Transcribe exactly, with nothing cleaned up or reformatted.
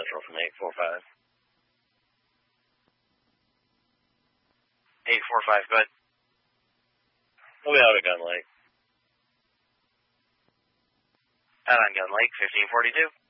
Central from eight four five. eight four five, go ahead. We'll be out of Gun Lake. Out on Gun Lake, fifteen forty-two.